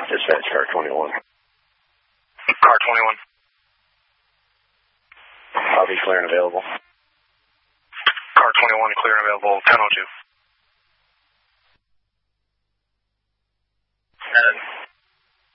Dispatch, car 21. Car 21. I'll be clear and available. Car 21, clear and available, 10:02.